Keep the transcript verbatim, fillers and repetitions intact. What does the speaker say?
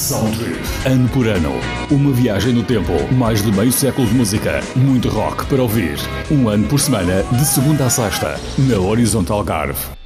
Soundtrip. Ano por ano. Uma viagem no tempo. Mais de meio século de música. Muito rock para ouvir. Um ano por semana, de segunda a sexta. Na Horizonte Algarve.